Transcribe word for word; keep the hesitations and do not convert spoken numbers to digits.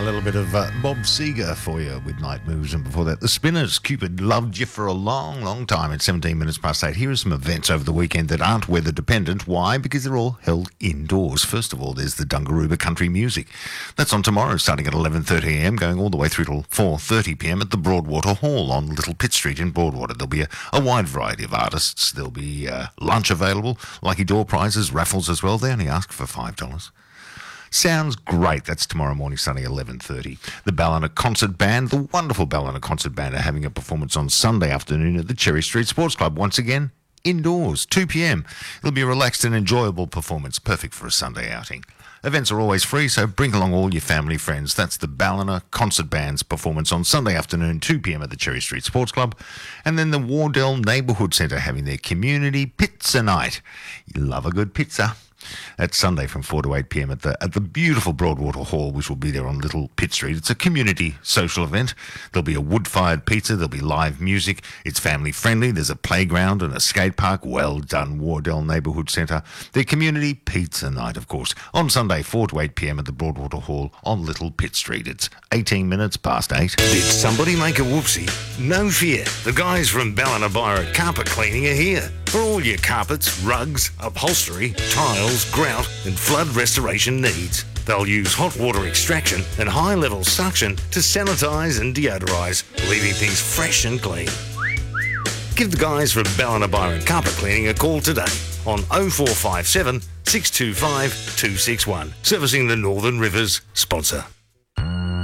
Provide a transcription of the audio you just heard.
little bit of uh, Bob Seger for you with Night Moves, and before that, the Spinners. Cupid loved you for a long, long time. At seventeen minutes past eight, here are some events over the weekend that aren't weather dependent. Why? Because they're all held indoors. First of all, there's the Dungarooba Country Music. That's on tomorrow, starting at eleven thirty a m, going all the way through till four thirty p m at the Broadwater Hall on Little Pitt Street in Broadwater. There'll be a, a wide variety of artists. There'll be uh, lunch available, lucky door prizes, raffles as well. They only ask for five dollars. Sounds great. That's tomorrow morning, starting at eleven thirty. The Ballina Concert Band, the wonderful Ballina Concert Band, are having a performance on Sunday afternoon at the Cherry Street Sports Club. Once again, indoors, two p m. It'll be a relaxed and enjoyable performance, perfect for a Sunday outing. Events are always free, so bring along all your family friends. That's the Ballina Concert Band's performance on Sunday afternoon, two p m at the Cherry Street Sports Club. And then the Wardell Neighbourhood Centre having their community pizza night. You love a good pizza. That's Sunday from four to eight p m at the at the beautiful Broadwater Hall, which will be there on Little Pitt Street. It's a community social event. There'll be a wood-fired pizza. There'll be live music. It's family-friendly. There's a playground and a skate park. Well done, Wardell Neighbourhood Centre. Their community pizza night, of course, on Sunday, four to eight p m at the Broadwater Hall on Little Pitt Street. It's eighteen minutes past eight. Did somebody make a whoopsie? No fear. The guys from Ballina Byron Carpet Cleaning are here. For all your carpets, rugs, upholstery, tiles, grout and flood restoration needs. They'll use hot water extraction and high-level suction to sanitise and deodorise, leaving things fresh and clean. Give the guys from Ballina Byron Carpet Cleaning a call today on oh four five seven, six two five, two six one. Servicing the Northern Rivers sponsor.